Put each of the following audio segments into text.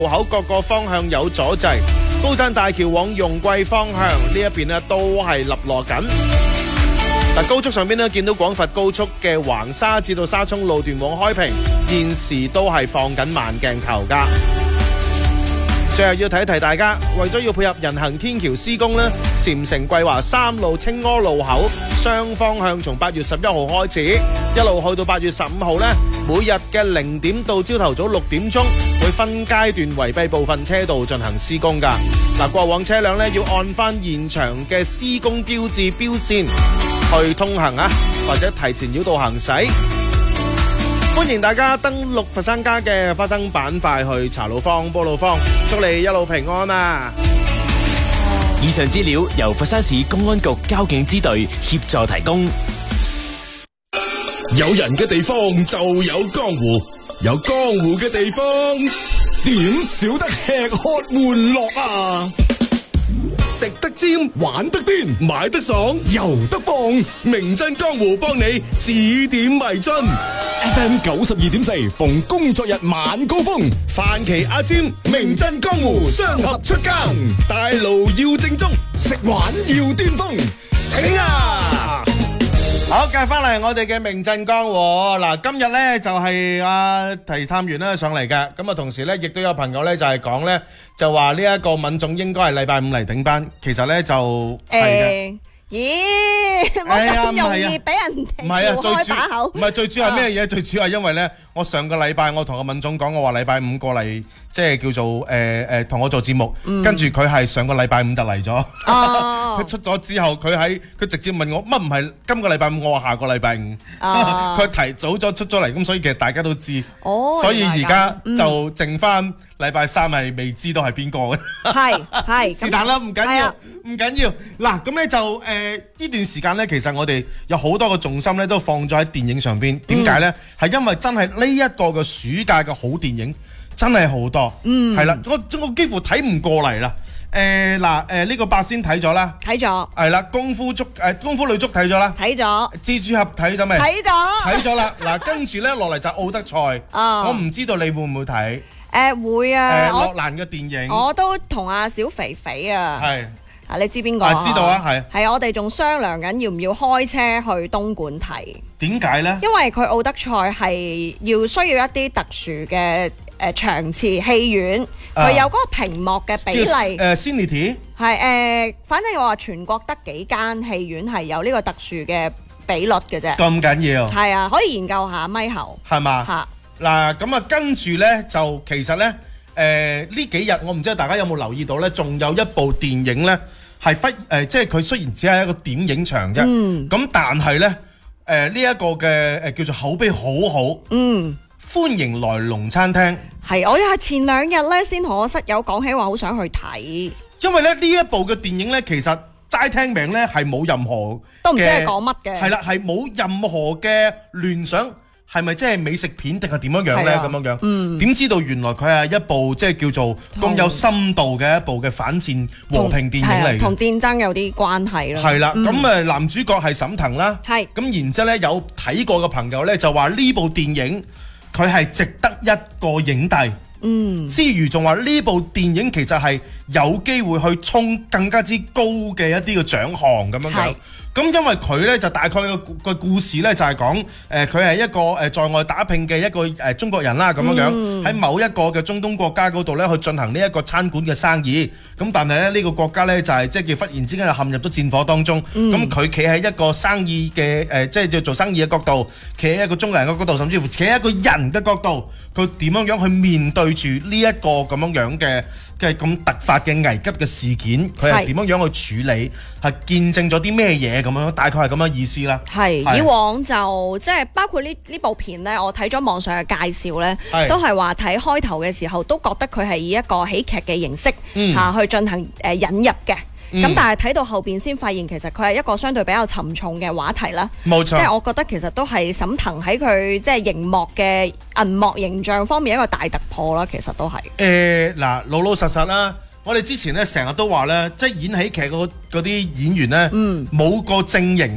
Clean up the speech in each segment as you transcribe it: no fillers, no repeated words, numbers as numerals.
路口各個方向有阻滯，高贊大橋往容桂方向呢一邊呢都係立落緊。嗱，高速上邊呢見到廣佛高速嘅橫沙至到沙涌路段往開平，現時都係放緊慢鏡頭噶。最後要提一提大家，為咗要配合人行天橋施工呢，禪城桂華三路青柯路口雙方向從8月11號開始，一路去到8月15號呢，每日嘅0點到朝頭早6點鐘，會分階段圍蔽部分車道進行施工噶。嗱，過往車輛呢要按翻現場嘅施工標誌標線去通行啊，或者提前繞道行駛。歡迎大家登錄佛山家嘅花生板塊去查路坊、波路坊，祝你一路平安啊！ 以上資料由佛山市公安局交警支隊協助提供。 有人嘅地方就有江湖，有江湖嘅地方點少得吃喝玩樂啊！食得尖，玩得癲，買得爽，遊得放，名震江湖幫你指點迷津。FM 92.4，逢工作日晚高峰，范琪阿尖，名震江湖，雙合出更，大路要正宗，食玩要巔峰，請啊！ 好，繼翻嚟我哋嘅名震江湖嗱，今日咧就係阿提探員咧上嚟嘅，咁啊同時咧亦都有朋友咧就係講咧就話呢一個敏總應該係禮拜五嚟頂班，其實咧就係嘅。 咦，我咁容易俾人哋撬開把口？ 唔係最主要係咩嘢？最主要係因為咧，我上個禮拜我同阿敏總講，我話禮拜五過嚟，即係叫做同我做節目，跟住佢係上個禮拜五就嚟咗。佢出咗之後，佢直接問我乜唔係今個禮拜五，我話下個禮拜五。佢提早咗出咗嚟，咁所以其實大家都知。所以而家就剩翻禮拜三係未知道係邊個嘅。係是但啦，唔緊要，唔緊要。嗱，咁咧就呢段時間咧，其實我哋有好多個重心咧都放咗喺電影上邊。點解咧？係因為真係呢一個嘅暑假嘅好電影真係好多。係啦，我幾乎睇唔過嚟啦。呢個八仙睇咗啦，睇咗。係啦，功夫女足睇咗啦，睇咗。蜘蛛俠睇咗未？睇咗啦。嗱，跟住咧落嚟就奧德賽。我唔知道你會唔會睇？ 會啊。 諾蘭嘅電影，我都同阿小肥肥啊。係。你知邊個？ 知道啊， 係我哋仲商量緊要唔要開車去東莞睇。點解呢？因為佢奧德賽係需要一啲特殊嘅場次戲院，佢有嗰個屏幕嘅比例。 Cinity 係反正我話全國得幾間戲院係有呢個特殊嘅比率嘅啫。 咁緊要？係啊，可以研究下咪後。係嘛？ 嗱，咁啊，跟住呢，就其實呢，呢幾日我唔知道大家有冇留意到呢，仲有一部電影呢。係即係佢雖然只係一個點影場啫，咁但係咧，呢一個嘅叫做口碑好好，歡迎來龍餐廳。係，我係前2日咧先同我室友講起話好想去睇，因為咧呢一部嘅電影咧，其實齋聽名咧係冇任何都唔知係講乜嘅，係啦，係冇任何嘅聯想。係咪即係美食片定係點樣樣咧？咁樣樣，點知道原來佢係一部即係叫做咁有深度嘅一部嘅反戰和平電影嚟嘅，同戰爭有啲關係啦。係啦，咁男主角係沈騰啦，係咁然之後咧有睇過嘅朋友咧就話呢部電影佢係值得一個影帝，之餘仲話呢部電影其實係有機會去衝更加之高嘅一啲嘅獎項咁樣樣。咁因為佢咧就大概個故事咧就係講佢係一個在外打拼嘅一個中國人啦，咁樣樣喺某一個嘅中東國家嗰度咧去進行呢一個餐館嘅生意，咁但係咧呢個國家咧就係即係叫忽然之間就陷入咗戰火當中，咁佢企喺一個生意嘅即係叫做生意嘅角度，企喺一個中國人嘅角度，甚至乎企喺一個人嘅角度，佢點樣樣去面對住呢一個咁樣樣嘅咁突發嘅危急嘅事件，佢係點樣樣去處理，係見證咗啲咩嘢咁樣，大概係咁樣意思啦。係以往就即係包括呢部片呢，我睇咗網上嘅介紹呢，都係話睇開頭嘅時候都覺得佢係以一個喜劇嘅形式去進行引入嘅。咁但係睇到後邊先發現，其實佢係一個相對比較沉重嘅話題啦。冇錯，即係我覺得其實都係沈騰喺佢即係熒幕嘅銀幕形象方面一個大突破啦。其實都係嗱老老實實啦。我哋之前咧成日都話咧，即係演喜劇嗰啲演員咧，冇個正形啊。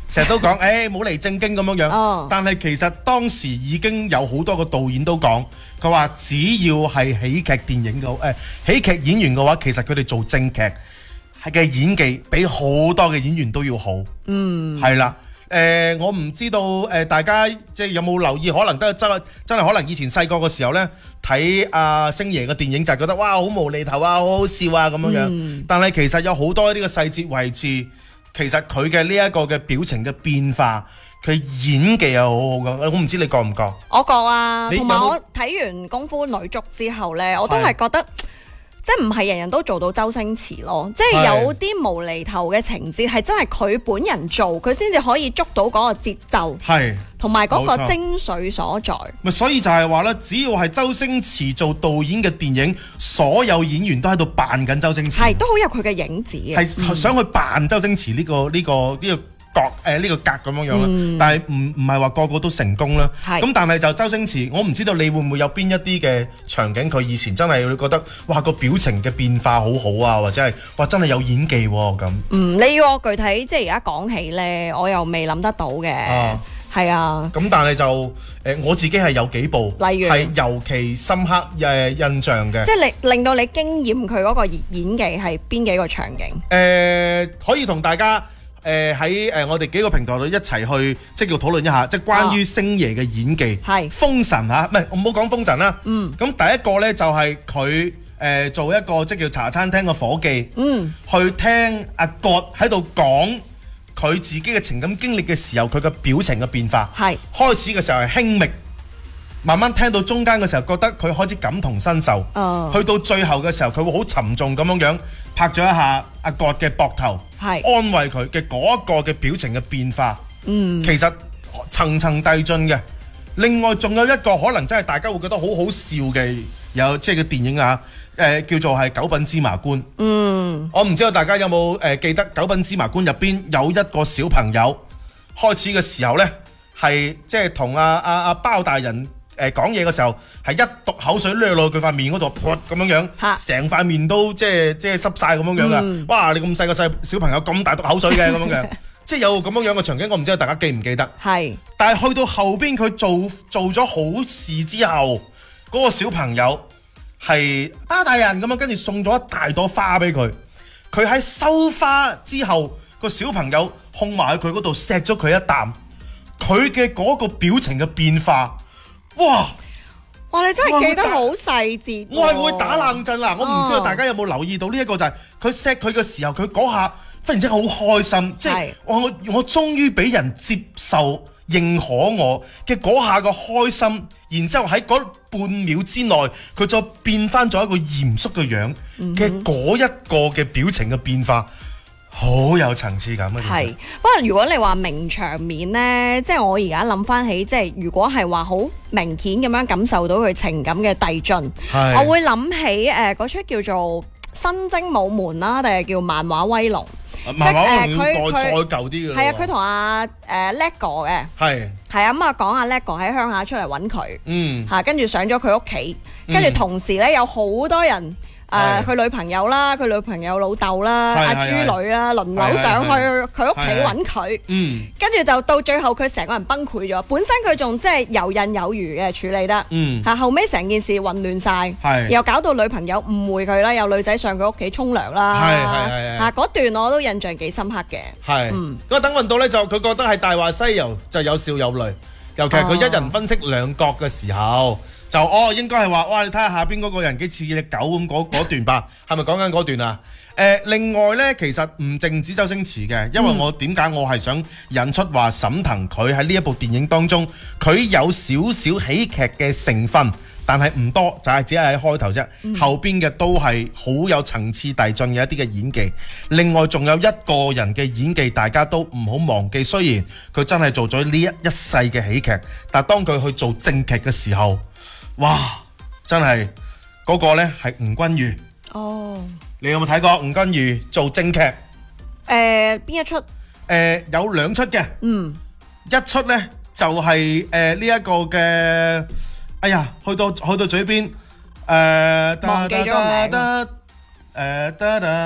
成日都講誒冇嚟正經咁樣樣。但係其實當時已經有好多個導演都講，佢話只要係喜劇電影嘅喜劇演員嘅話，其實佢哋做正劇嘅演技比好多嘅演員都要好。係啦。我唔知道大家即係有冇留意，可能都真係可能以前細個嘅時候呢，睇阿星爺嘅電影就係覺得哇好無厘頭啊，好好笑啊咁樣樣。但係其實有好多呢個細節位置，其實佢嘅呢一個嘅表情嘅變化，佢演技係好好㗎。我唔知你覺唔覺？ 我覺啊，同埋我睇完功夫女足之後呢，我都係覺得。即係唔係人人都做到周星馳咯，即係有啲無厘頭嘅情節係真係佢本人做，佢先至可以捉到嗰個節奏，同埋嗰個精髓所在。 咪所以就係話咧，只要係周星馳做導演嘅電影，所有演員都喺度扮緊周星馳， 係都好有佢嘅影子嘅， 係想去扮周星馳呢個角呢個格咁樣樣，但係唔係話個個都成功啦。咁但係就周星馳，我唔知道你會唔會有邊一啲嘅場景，佢以前真係會覺得哇個表情嘅變化好好啊，或者係哇真係有演技喎咁。 你要我具體即係而家講起咧，我又未諗得到嘅。係啊。咁但係就我自己係有幾部，例如係尤其深刻印象嘅。 即係令到你驚豔佢嗰個演技係邊幾個場景？ 可以同大家。喺我哋幾個平台度一齊去即係叫討論一下，即係關於星爺嘅演技。封神嚇，唔係我唔好講封神啦。咁第一個呢，就係佢做一個即係叫茶餐廳嘅伙計，去聽阿葛喺度講佢自己嘅情感經歷嘅時候，佢嘅表情嘅變化。開始嘅時候係輕蔑，慢慢聽到中間嘅時候，覺得佢開始感同身受。去到最後嘅時候，佢會好沉重咁樣拍咗一下阿葛嘅膊頭，安慰佢嘅嗰一個嘅表情嘅變化，其實層層遞進嘅。另外仲有一個可能真係大家會覺得好好笑嘅，有即係嘅電影啊，叫做係《九品芝麻官》。我唔知道大家有冇記得《九品芝麻官》入邊有一個小朋友開始嘅時候呢，係即係同阿包大人講嘢嘅時候，係一滴口水掠落佢塊面嗰度，噗咁樣樣，成塊面都即係濕晒咁樣樣噶。哇！你咁細個小朋友咁大滴口水嘅咁樣樣，即係有咁樣樣嘅場景，我唔知道大家記唔記得。但係去到後邊佢做咗好事之後，嗰個小朋友係包大人咁樣，跟住送咗一大朵花俾佢。佢喺收花之後，個小朋友控埋喺佢嗰度錫咗佢一啖，佢嘅嗰個表情嘅變化。哇！ 你真係記得好細節。 我係會打冷震啦！我唔知道大家有冇留意到呢一個就係佢錫佢嘅時候，佢嗰下忽然之間好開心，即係我終於俾人接受認可我嘅嗰下個開心，然之後喺嗰半秒之內，佢再變翻咗一個嚴肅嘅樣嘅嗰一個嘅表情嘅變化。好有層次感啊！ 係，不過如果你話名場面呢，即係我而家諗翻起，即係如果係話好明顯咁樣感受到佢情感嘅遞進，我會諗起嗰出叫做《新精武門》啦，定係叫《漫畫威龍》。 漫畫威龍再舊啲嘅。 係啊，佢同阿叻哥嘅。係啊，咁啊講阿叻哥喺鄉下出嚟揾佢，跟住上咗佢屋企，跟住同時呢有好多人。佢女朋友啦，佢女朋友老豆啦，阿豬女啦，輪流上去佢屋企揾佢，跟住就到最後佢成個人崩潰咗。本身佢仲即係游刃有餘嘅處理得，後尾成件事混亂晒，又搞到女朋友誤會佢啦，有女仔上佢屋企沖涼啦，嗰段我都印象幾深刻嘅。 咁等運到呢，就佢覺得係《大話西遊》就有笑有淚，尤其係佢一人分析兩角嘅時候。就應該係話，哇！你睇下邊嗰個人幾似隻狗咁嗰段吧，係咪講緊嗰段啊？另外呢，其實唔淨止周星馳嘅，因為我點解我係想引出話沈騰佢喺呢一部電影當中，佢有少少喜劇嘅成分，但係唔多，就係只係喺開頭啫，後邊嘅都係好有層次遞進嘅一啲嘅演技。另外仲有一個人嘅演技，大家都唔好忘記，雖然佢真係做咗呢一世嘅喜劇，但係當佢去做正劇嘅時候，哇！真係嗰個呢係吳君如。你有冇睇過吳君如做正劇？ 邊一出？ 有兩出嘅。一出呢就係呢一個嘅，哎呀，去到嘴邊， 忘記咗個名。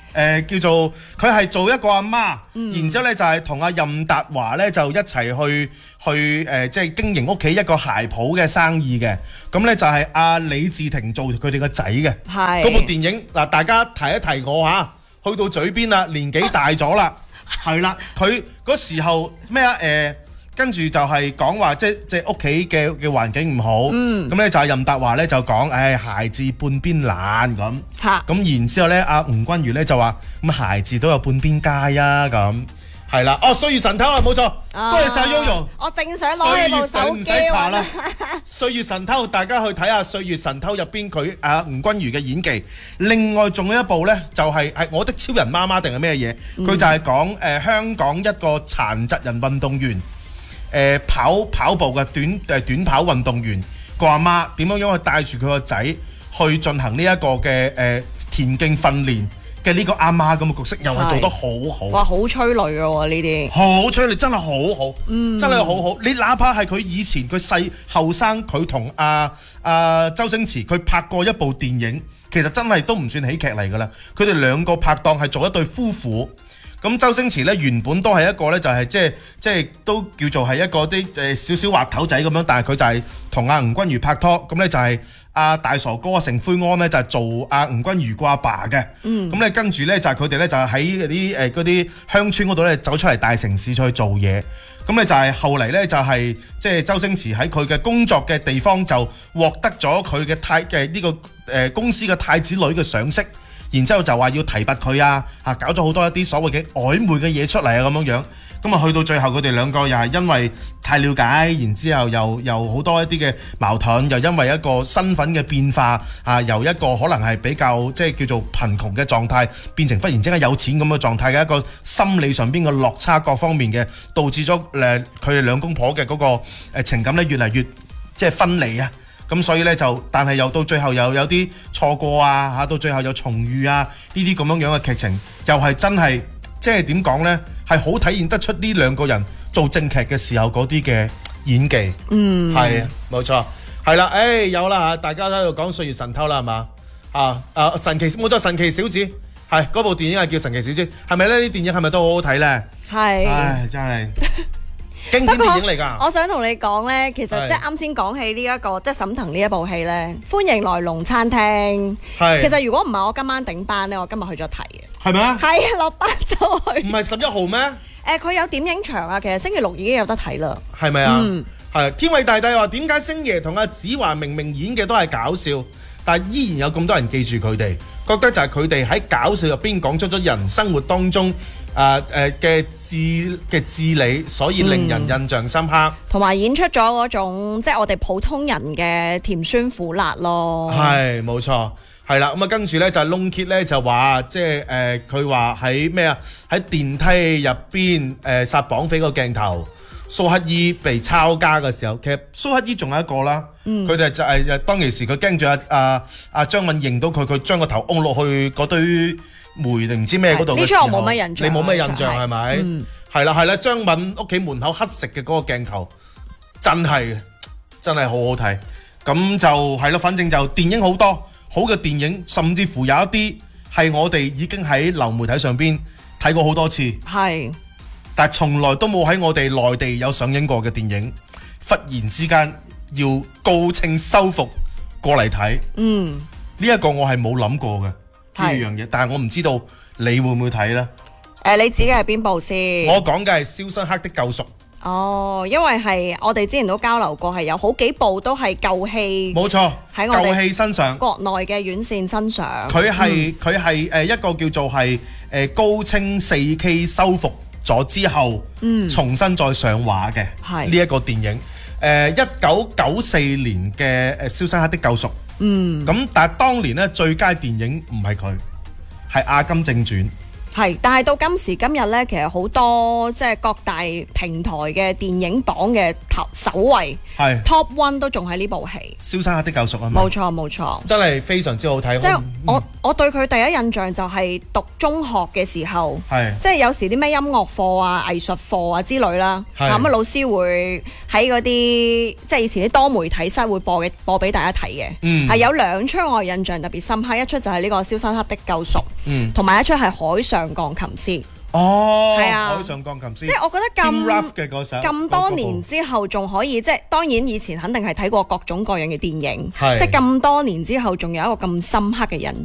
叫做佢係做一個阿媽，然之後咧就係同阿任達華咧就一齊去即係經營屋企一個鞋鋪嘅生意嘅。咁咧就係阿李治廷做佢哋個仔嘅。係嗰部電影嗱，大家提一提我嚇，去到嘴邊啦，年紀大咗啦，係啦，佢嗰時候咩啊跟住就係講話，即係屋企嘅環境唔好，咁咧就係任達華咧就講，孩子半邊爛咁，咁然之後咧，阿吳君如咧就話，咁孩子都有半邊街啊，咁係啦，歲月神偷啊，冇錯，多謝晒 Yoyo， 我正想攞起部手機， 唔使查啦，歲月神偷，大家去睇下《歲月神偷》入邊佢吳君如嘅演技。另外仲有一部咧，就係我的超人媽媽定係咩嘢？佢就係講香港一個殘疾人運動員。跑步嘅短跑運動員個阿媽點樣去帶住佢個仔去進行呢一個嘅田徑訓練嘅呢個阿媽咁嘅角色，又係做得好好。哇，好催淚嘅喎呢啲，好催淚，真係好好，真係好好。你哪怕係佢以前佢細後生，佢同周星馳佢拍過一部電影，其實真係都唔算喜劇嚟㗎啦。佢哋兩個拍檔係做一對夫婦。咁周星馳咧原本都係一個咧就係即係都叫做係一個啲少少滑頭仔咁樣，但係佢就係同阿吳君如拍拖，咁咧就係阿大傻哥成奎安咧就係做阿吳君如個阿爸嘅，咁咧跟住咧就係佢哋咧就係喺嗰啲鄉村嗰度咧走出嚟大城市去做嘢，咁咧就係後嚟咧就係即係周星馳喺佢嘅工作嘅地方就獲得咗佢嘅呢個公司嘅太子女嘅賞識。然之後就話要提拔佢搞咗好多一啲所謂嘅曖昧嘅嘢出嚟咁樣，咁啊去到最後佢哋兩個又係因為太了解，然之後又好多一啲嘅矛盾，又因為一個身份嘅變化由一個可能係比較即係叫做貧窮嘅狀態，變成忽然之間有錢咁嘅狀態嘅一個心理上邊嘅落差各方面嘅，導致咗佢哋兩公婆嘅嗰個情感咧越嚟越即係分離啊！咁所以咧但係又到最後又有啲錯過到最後又重遇呢啲咁樣嘅劇情，又係真係即係點講呢？係好體現得出呢兩個人做正劇嘅時候嗰啲嘅演技。係冇錯，係啦，有啦大家喺度講《歲月神偷》啦，係嘛？神奇冇錯，神奇小子係嗰部電影係叫《神奇小子》，係咪呢啲電影係咪都好好睇呢？係，唉，真係。經典電影嚟㗎。我想同你講咧，其實即係啱先講起呢一個即係沈騰呢一部戲咧，歡迎來龍餐廳。係。其實如果唔係我今晚頂班咧，我今日去咗睇嘅。係咪啊？係啊，落班就去。唔係11號咩？佢有點映場啊，其實星期六已經有得睇啦。係咪啊？係。天偉大帝話點解星爺同阿子華明明演嘅都係搞笑，但係依然有咁多人記住佢哋，覺得就係佢哋喺搞笑入邊講出咗人生活當中嘅治理，所以令人印象深刻，同埋演出咗嗰種即係我哋普通人嘅甜酸苦辣咯。係冇錯，係啦。咁跟住咧就係窿 kit 咧就話即係佢話喺咩啊？喺電梯入邊殺綁匪個鏡頭，蘇乞兒被抄家嘅時候，其實蘇乞兒仲有一個啦。佢哋就係當其時佢驚住阿張敏認到佢將個頭安落去嗰堆梅定唔知咩嗰度嘅時候，呢張我冇乜印象，你冇乜印象係咪？係啦，張敏屋企門口乞食嘅嗰個鏡頭，真係好好睇。咁就係咯，反正就電影好多好嘅電影，甚至乎有一啲係我哋已經喺流媒體上邊睇過好多次，係，但係從來都冇喺我哋內地有上映過嘅電影，忽然之間要高清修復過嚟睇，呢一個我係冇諗過嘅。呢樣嘢，但係我唔知道你會唔會睇呢？你指嘅係邊部先？我講嘅係《肖申克的救贖》。哦，因為係我哋之前都交流過，係有好幾部都係舊戲。冇錯，喺我哋舊戲身上，國內嘅院線身上。佢係一個叫做係高清 4K 修復咗之後，重新再上畫嘅呢一個電影。1994年嘅《肖申克的救贖》。咁但係當年咧最佳電影唔係佢，係《阿甘正傳》。 係，但係到今時今日咧，其實好多即係各大平台嘅電影榜嘅首位係 Top One 都仲係呢部戲 《肖申克的救贖》啊嘛。 冇錯冇錯， 真係非常之好睇。 即係我對佢第一印象就係讀中學嘅時候，即係有時啲咩音樂課啊、藝術課啊之類啦，咁啊老師會喺嗰啲即係以前啲多媒體室會播俾大家睇嘅，係有2出我印象特別深刻，一出就係呢個《肖申克的救贖》，同埋一出係《海上鋼琴師》。 哦， 係啊， 海上鋼琴師， 即係我覺得咁多年之後仲可以，即係當然以前肯定係睇過各種各樣嘅電影，即係咁多年之後仲有一個咁深刻嘅印